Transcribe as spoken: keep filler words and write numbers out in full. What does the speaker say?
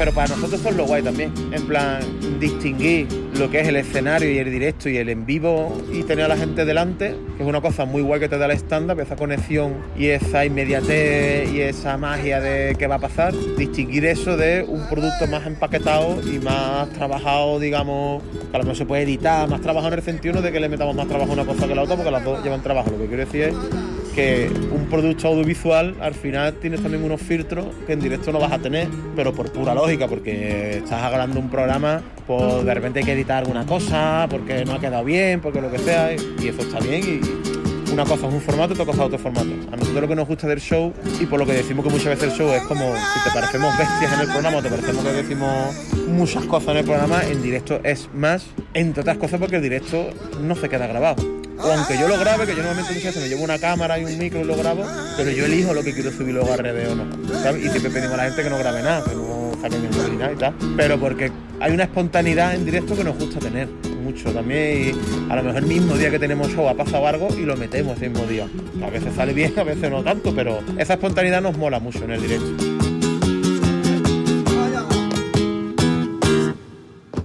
pero para nosotros eso es lo guay también, en plan, distinguir lo que es el escenario y el directo y el en vivo y tener a la gente delante, que es una cosa muy guay que te da el stand-up, esa conexión y esa inmediatez y esa magia de qué va a pasar, distinguir eso de un producto más empaquetado y más trabajado, digamos, que a lo mejor se puede editar, más trabajado en el sentido de que le metamos más trabajo a una cosa que a la otra, porque las dos llevan trabajo. Lo que quiero decir es que un producto audiovisual al final tienes también unos filtros que en directo no vas a tener, pero por pura lógica, porque estás grabando un programa, pues de repente hay que editar alguna cosa, porque no ha quedado bien, porque lo que sea, y eso está bien. Y una cosa es un formato, otra cosa es otro formato. A nosotros lo que nos gusta del show, y por lo que decimos que muchas veces el show es como si te parecemos bestias en el programa o te parecemos que decimos muchas cosas en el programa, en directo es más, entre otras cosas porque el directo no se queda grabado. O aunque yo lo grabe, que yo normalmente muchas veces me llevo una cámara y un micro y lo grabo, pero yo elijo lo que quiero subir luego a redes o no, ¿sabes? Y siempre pedimos a la gente que no grabe nada, que no saquen el original y tal, pero porque hay una espontaneidad en directo que nos gusta tener mucho también, y a lo mejor el mismo día que tenemos show ha pasado algo y lo metemos el mismo día. A veces sale bien, a veces no tanto, pero esa espontaneidad nos mola mucho en el directo.